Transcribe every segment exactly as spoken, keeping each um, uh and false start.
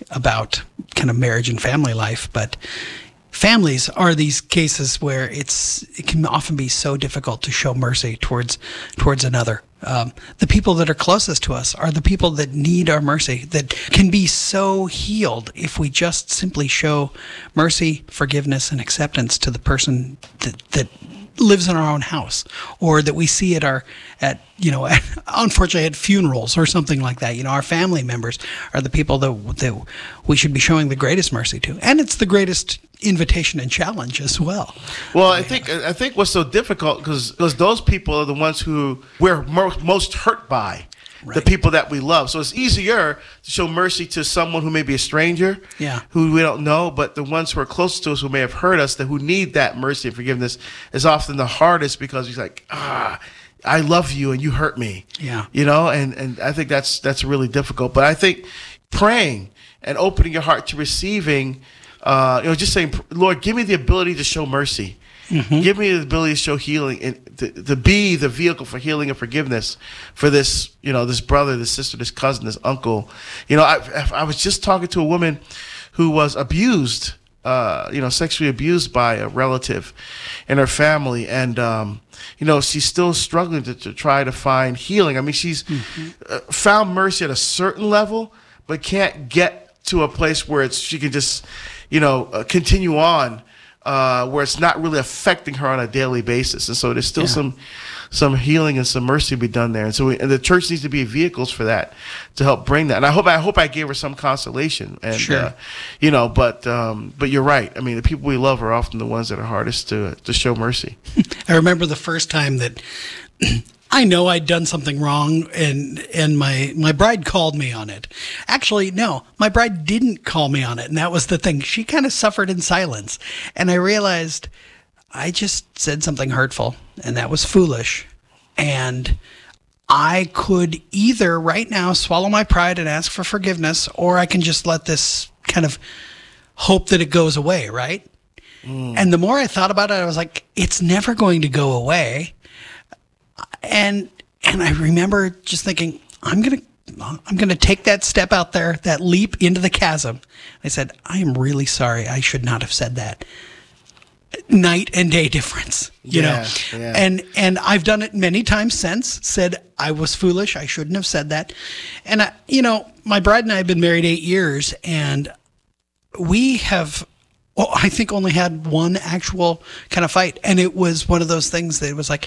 about kind of marriage and family life, but families are these cases where it's it can often be so difficult to show mercy towards towards another. Um, the people that are closest to us are the people that need our mercy, that can be so healed if we just simply show mercy, forgiveness, and acceptance to the person that, that lives in our own house, or that we see at our, at, you know, at, unfortunately at funerals or something like that. You know, our family members are the people that, that we should be showing the greatest mercy to. And it's the greatest invitation and challenge as well. Well, I think I think what's so difficult because because those people are the ones who we're mo- most hurt by, right. The people that we love. So it's easier to show mercy to someone who may be a stranger, yeah. who we don't know, but the ones who are close to us who may have hurt us, that who need that mercy and forgiveness, is often the hardest because he's like, ah, I love you and you hurt me. Yeah, you know, and and I think that's that's really difficult. But I think praying and opening your heart to receiving. Uh, you know, just saying, Lord, give me the ability to show mercy. Mm-hmm. Give me the ability to show healing and to, to be the vehicle for healing and forgiveness for this, you know, this brother, this sister, this cousin, this uncle. You know, I, I was just talking to a woman who was abused, uh, you know, sexually abused by a relative in her family. And, um, you know, she's still struggling to, to try to find healing. I mean, she's mm-hmm. uh, found mercy at a certain level, but can't get to a place where it's she can just, you know, uh, continue on, uh, where it's not really affecting her on a daily basis. And so there's still yeah. some some healing and some mercy to be done there. And so we, and the church needs to be vehicles for that, to help bring that. And I hope I hope I gave her some consolation. And, sure. uh, you know, but um, but you're right. I mean, the people we love are often the ones that are hardest to to show mercy. I remember the first time that I know I'd done something wrong, and and my, my bride called me on it. Actually, no, my bride didn't call me on it, and that was the thing. She kind of suffered in silence, and I realized I just said something hurtful, and that was foolish, and I could either right now swallow my pride and ask for forgiveness, or I can just let this kind of hope that it goes away, right? Mm. And the more I thought about it, I was like, it's never going to go away. And and I remember just thinking, I'm gonna I'm gonna take that step out there, that leap into the chasm. I said, I am really sorry. I should not have said that. Night and day difference, you yeah, know. Yeah. And and I've done it many times since. Said I was foolish. I shouldn't have said that. And I, you know, my bride and I have been married eight years, and we have. Well, I think only had one actual kind of fight, and it was one of those things that it was like.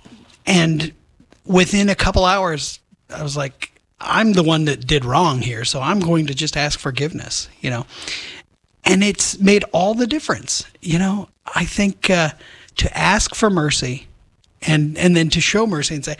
And within a couple hours, I was like, I'm the one that did wrong here, so I'm going to just ask forgiveness, you know. And it's made all the difference, you know. I think uh, to ask for mercy and, and then to show mercy and say,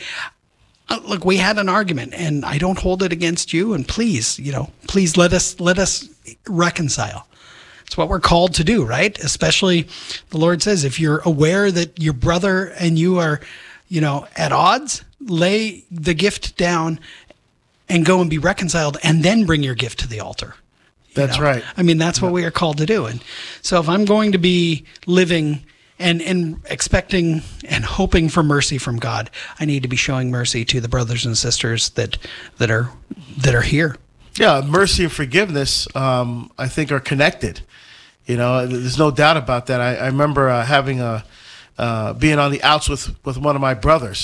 look, we had an argument, and I don't hold it against you, and please, you know, please let us let us reconcile. It's what we're called to do, right? Especially the Lord says, if you're aware that your brother and you are, you know, at odds, lay the gift down and go and be reconciled, and then bring your gift to the altar. That's know? right. I mean, that's what we are called to do. And so if I'm going to be living and, and expecting and hoping for mercy from God, I need to be showing mercy to the brothers and sisters that that are that are here. Yeah, mercy and forgiveness, um, I think, are connected. You know, there's no doubt about that. I, I remember uh, having a Uh, being on the outs with, with one of my brothers,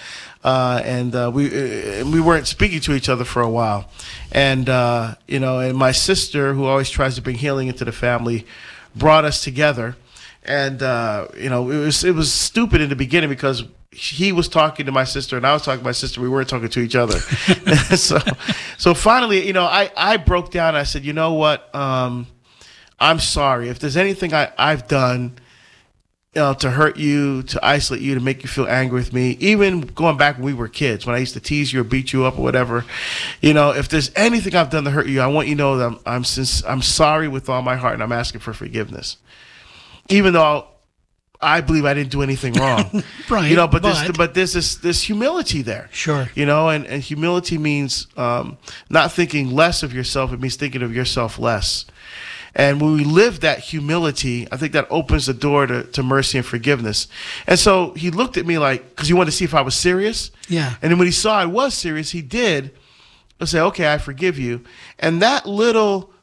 uh, and uh, we uh, we weren't speaking to each other for a while, and uh, you know, and my sister, who always tries to bring healing into the family, brought us together, and uh, you know, it was it was stupid in the beginning because he was talking to my sister and I was talking to my sister. We weren't talking to each other, so so finally, you know, I I broke down. I said, you know what, um, I'm sorry if there's anything I I've done. You know, to hurt you, to isolate you, to make you feel angry with me, even going back when we were kids, when I used to tease you or beat you up or whatever, you know, if there's anything I've done to hurt you, I want you to know that I'm I'm, since, I'm sorry with all my heart, and I'm asking for forgiveness, even though I believe I didn't do anything wrong, right? You know, but, but there's but there's this this humility there, sure, you know, and, and humility means um, not thinking less of yourself; it means thinking of yourself less. And when we live that humility, I think that opens the door to, to mercy and forgiveness. And so he looked at me like, because he wanted to see if I was serious. Yeah. And then when he saw I was serious, he did say, okay, I forgive you. And that little